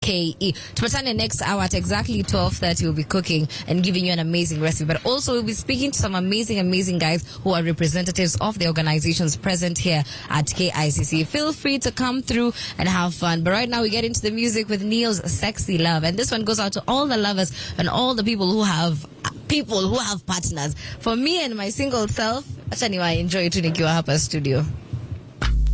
Tupatane next hour at exactly 12:30. We'll be cooking and giving you an amazing recipe. But also we'll be speaking to some amazing guys who are representatives of the organizations present here at KICC. Feel free to come through and have fun. But right now we get into the music with Neil's Sexy Love. And this one goes out to all the lovers and all the people who have partners. For me and my single self, acha niwa enjoy tu nikiwa hapa studio.